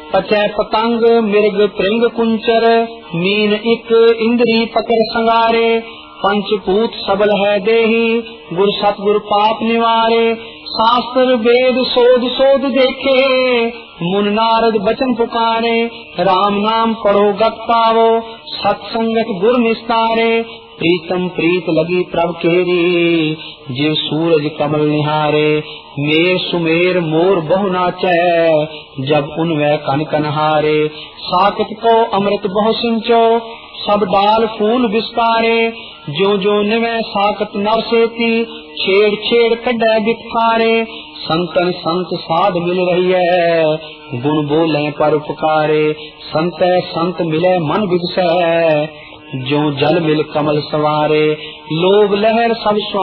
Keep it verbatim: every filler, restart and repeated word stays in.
पचै पतंग मिर्ग प्रिंग कुंचर, मीन इक इंद्री पकड़ संगारे। पंचभूत सबल है देही, गुर सतगुर पाप निवारे। शास्त्र वेद सोध सोध देखे, मुन नारद बचन पुकारे। राम नाम पढ़ो गत पावो, सत्संगत गुर निस्तारे। प्रीतम प्रीत लगी प्रभ केरी, जिव सूरज कमल निहारे। मेर सुमेर मोर बहु नाचै, जब उनवै कन कन हारे। साकत को अमृत बहु सिंचो, सब डाल फूल विस्तारे। जो जो निवै साकत नर सेती, छेड़ छेड़ कढै बिथारे। संतन संत साध मिल रही है, गुण बोले पर उपकारे। संतै संत मिले मन बिगसै, जो जल मिल कमल सवारे। लोभ लहर सब